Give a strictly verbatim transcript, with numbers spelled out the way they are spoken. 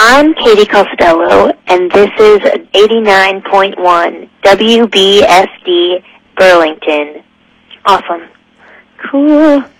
I'm Katie Costello, and this is eighty-nine point one W B S D Burlington. Awesome. Cool.